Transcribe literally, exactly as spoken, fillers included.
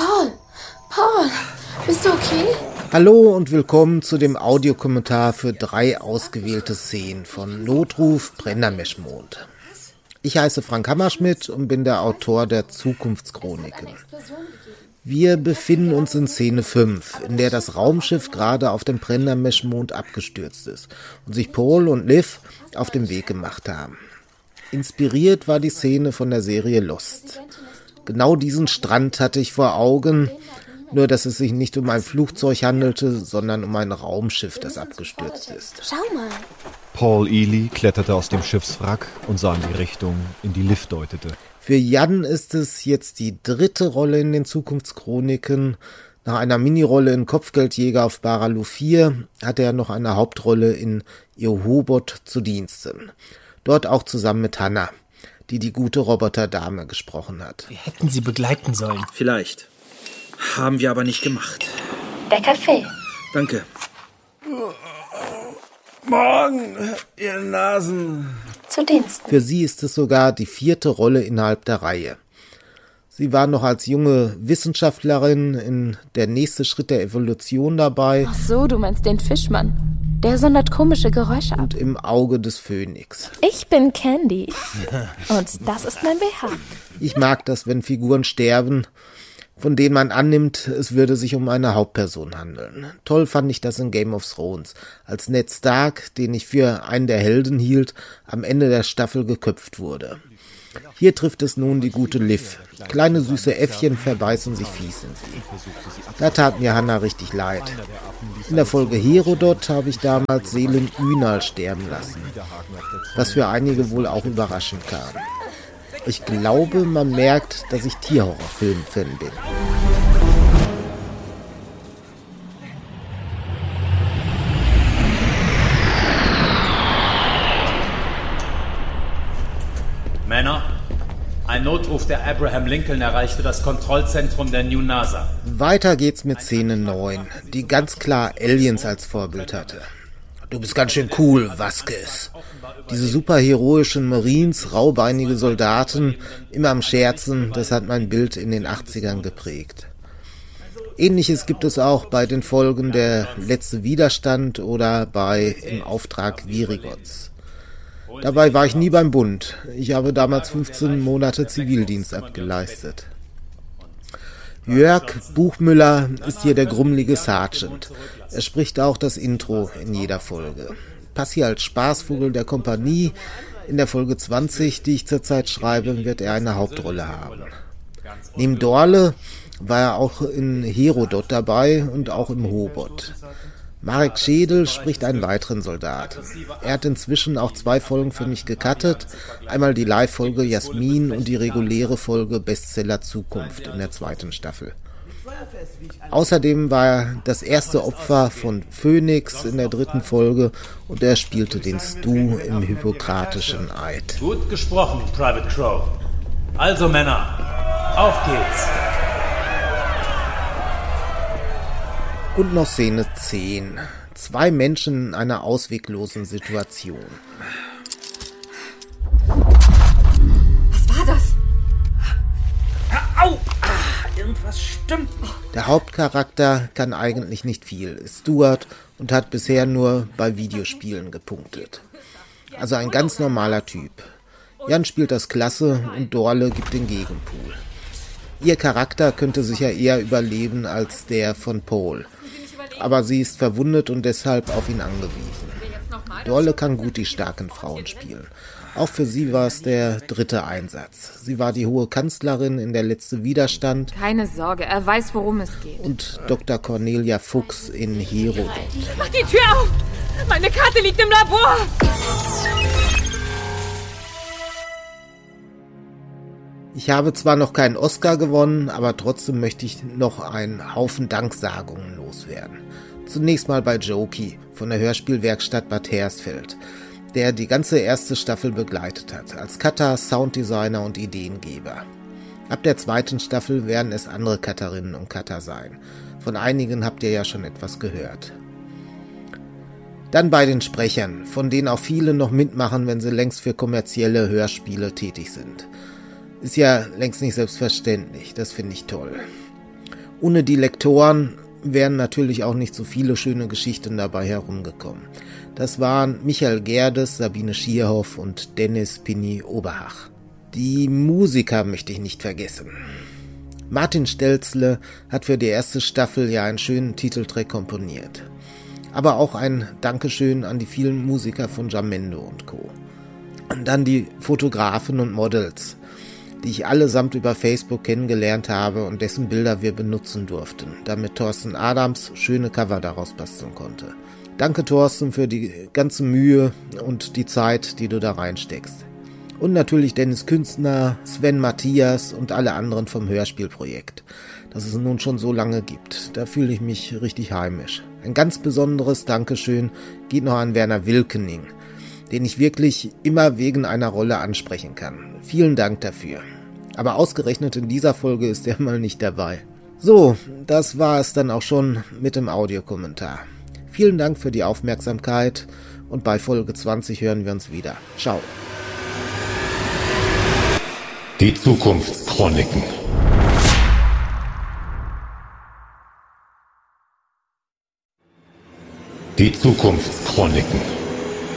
Paul, Paul, bist du okay? Hallo und willkommen zu dem Audiokommentar für drei ausgewählte Szenen von Notruf Brennermeschmond. Ich heiße Frank Hammerschmidt und bin der Autor der Zukunftschroniken. Wir befinden uns in Szene fünf, in der das Raumschiff gerade auf dem Brennermeschmond abgestürzt ist und sich Paul und Liv auf den Weg gemacht haben. Inspiriert war die Szene von der Serie Lost. Genau diesen Strand hatte ich vor Augen, nur dass es sich nicht um ein Flugzeug handelte, sondern um ein Raumschiff, das abgestürzt ist. Schau mal. Paul Ely kletterte aus dem Schiffswrack und sah in die Richtung, in die Liv deutete. Für Jan ist es jetzt die dritte Rolle in den Zukunftschroniken. Nach einer Minirolle in Kopfgeldjäger auf Baralu vier hatte er noch eine Hauptrolle in Jehobot zu Diensten. Dort auch zusammen mit Hannah, die die gute Roboterdame gesprochen hat. Wir hätten sie begleiten sollen. Vielleicht. Haben wir aber nicht gemacht. Der Kaffee. Danke. Morgen, ihr Nasen. Zu Diensten. Für sie ist es sogar die vierte Rolle innerhalb der Reihe. Sie war noch als junge Wissenschaftlerin in Der nächste Schritt der Evolution dabei. Ach so, du meinst den Fischmann. Der sondert komische Geräusche ab. Und Im Auge des Phönix. Ich bin Candy. Und das ist mein B H. Ich mag das, wenn Figuren sterben, von denen man annimmt, es würde sich um eine Hauptperson handeln. Toll fand ich das in Game of Thrones, als Ned Stark, den ich für einen der Helden hielt, am Ende der Staffel geköpft wurde. Hier trifft es nun die gute Liv. Kleine süße Äffchen verbeißen sich fies in sie. Da tat mir Hannah richtig leid. In der Folge Herodot habe ich damals Selen Ünal sterben lassen, was für einige wohl auch überraschend kam. Ich glaube, man merkt, dass ich Tierhorrorfilm-Fan bin. Männer, ein Notruf der Abraham Lincoln erreichte das Kontrollzentrum der New NASA. Weiter geht's mit Szene neun, die ganz klar Aliens als Vorbild hatte. Du bist ganz schön cool, Vasquez. Diese superheroischen Marines, raubeinige Soldaten, immer am Scherzen, das hat mein Bild in den achtzigern geprägt. Ähnliches gibt es auch bei den Folgen Der letzte Widerstand oder bei Im Auftrag Virigots. Dabei war ich nie beim Bund. Ich habe damals fünfzehn Monate Zivildienst abgeleistet. Jörg Buchmüller ist hier der grummelige Sergeant. Er spricht auch das Intro in jeder Folge. Pass hier als Spaßvogel der Kompanie. In der Folge zwanzig, die ich zurzeit schreibe, wird er eine Hauptrolle haben. Neben Dorle war er auch in Herodot dabei und auch im Hobot. Marek Schädel spricht einen weiteren Soldaten. Er hat inzwischen auch zwei Folgen für mich gecuttet. Einmal die Live-Folge Jasmin und die reguläre Folge Bestseller Zukunft in der zweiten Staffel. Außerdem war er das erste Opfer von Phönix in der dritten Folge und er spielte den Stu im Hippokratischen Eid. Gut gesprochen, Private Crow. Also Männer, auf geht's. Und noch Szene zehn. Zwei Menschen in einer ausweglosen Situation. Was war das? Au! Ah, irgendwas stimmt nicht. Der Hauptcharakter kann eigentlich nicht viel, ist Stuart und hat bisher nur bei Videospielen gepunktet. Also ein ganz normaler Typ. Jan spielt das klasse und Dorle gibt den Gegenpool. Ihr Charakter könnte sicher eher überleben als der von Paul. Aber sie ist verwundet und deshalb auf ihn angewiesen. Dorle kann gut die starken Frauen spielen. Auch für sie war es der dritte Einsatz. Sie war die hohe Kanzlerin in Der letzte Widerstand. Keine Sorge, er weiß, worum es geht. Und Doktor Cornelia Fuchs in Herodot. Mach die Tür auf! Meine Karte liegt im Labor! Ich habe zwar noch keinen Oscar gewonnen, aber trotzdem möchte ich noch einen Haufen Danksagungen loswerden. Zunächst mal bei Jokey von der Hörspielwerkstatt Bad Hersfeld, der die ganze erste Staffel begleitet hat, als Cutter, Sounddesigner und Ideengeber. Ab der zweiten Staffel werden es andere Cutterinnen und Cutter sein. Von einigen habt ihr ja schon etwas gehört. Dann bei den Sprechern, von denen auch viele noch mitmachen, wenn sie längst für kommerzielle Hörspiele tätig sind. Ist ja längst nicht selbstverständlich, das finde ich toll. Ohne die Lektoren wären natürlich auch nicht so viele schöne Geschichten dabei herumgekommen. Das waren Michael Gerdes, Sabine Schierhoff und Dennis Pini Oberhach. Die Musiker möchte ich nicht vergessen. Martin Stelzle hat für die erste Staffel ja einen schönen Titeltrack komponiert. Aber auch ein Dankeschön an die vielen Musiker von Jamendo und Co. Und dann die Fotografen und Models, die ich allesamt über Facebook kennengelernt habe und dessen Bilder wir benutzen durften, damit Thorsten Adams schöne Cover daraus basteln konnte. Danke, Thorsten, für die ganze Mühe und die Zeit, die du da reinsteckst. Und natürlich Dennis Künstner, Sven Matthias und alle anderen vom Hörspielprojekt, das es nun schon so lange gibt. Da fühle ich mich richtig heimisch. Ein ganz besonderes Dankeschön geht noch an Werner Wilkening, den ich wirklich immer wegen einer Rolle ansprechen kann. Vielen Dank dafür. Aber ausgerechnet in dieser Folge ist er mal nicht dabei. So, das war es dann auch schon mit dem Audiokommentar. Vielen Dank für die Aufmerksamkeit und bei Folge zwanzig hören wir uns wieder. Ciao. Die Zukunftschroniken. Die Zukunftschroniken.